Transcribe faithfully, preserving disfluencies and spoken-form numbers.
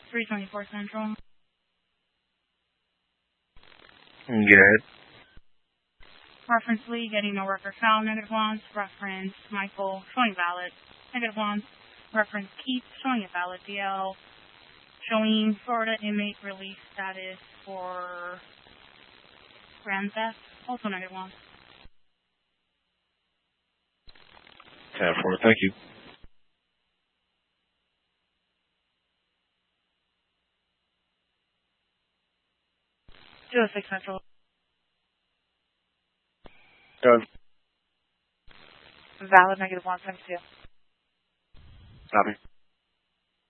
three twenty-four Central. Good. Reference Lee, getting no record found, negative ones. Reference Michael, showing valid, negative ones. Reference Keith, showing a valid D L. Showing Florida inmate release status for grand theft, also negative ones. ten four, thank you. two oh six Central. Done. Valid, negative one, seventy-two. Copy.